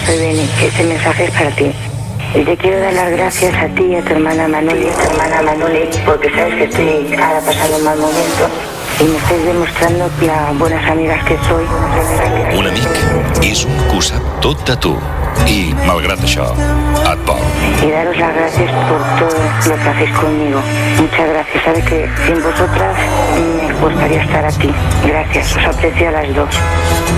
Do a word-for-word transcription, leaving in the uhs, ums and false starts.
soy Beni, este mensaje es para ti. Y te quiero dar las gracias a ti y a tu hermana Manoli, a tu hermana Manoli, porque sabes que estoy ahora pasando un mal momento i m'estàs demostrant las buenas amigas que soy. Un amic és un que ho sap tot de tu i, malgrat això, et vol. Y daros las gracias por todo lo que hacéis conmigo. Muchas gracias. Sabes que sin vosotras me gustaría estar aquí. Gracias, os aprecio a las dos.